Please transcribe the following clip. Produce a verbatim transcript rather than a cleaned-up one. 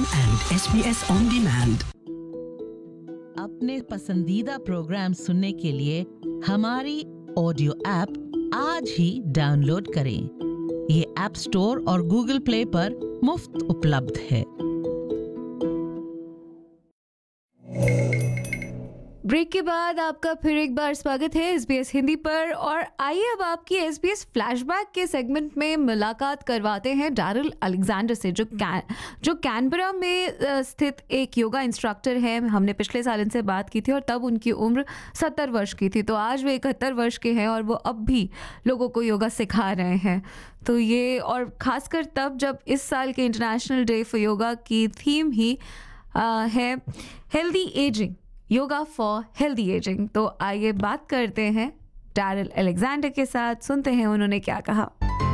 and S B S On Demand. अपने पसंदीदा programme सुनने के लिए हमारी ऑडियो ऐप आज ही डाउनलोड करें। ये ऐप स्टोर और गूगल प्ले पर मुफ्त उपलब्ध है। ब्रेक के बाद आपका फिर एक बार स्वागत है एसबीएस हिंदी पर। और आइए अब आपकी एसबीएस फ्लैशबैक के सेगमेंट में मुलाकात करवाते हैं डैरिल अलेक्जेंडर से, जो कैन जो कैनबरा में स्थित एक योगा इंस्ट्रक्टर है। हमने पिछले साल इनसे बात की थी और तब उनकी उम्र सत्तर वर्ष की थी, तो आज वो इकहत्तर वर्ष के हैं और वो अब भी लोगों को योगा सिखा रहे हैं। तो ये और ख़ासकर तब जब इस साल के इंटरनेशनल डे फॉर योगा की थीम ही आ, है healthy ageing, yoga for healthy ageing. तो आइए बात करते हैं डैरिल अलेक्जेंडर के साथ, सुनते हैं उन्होंने क्या कहा।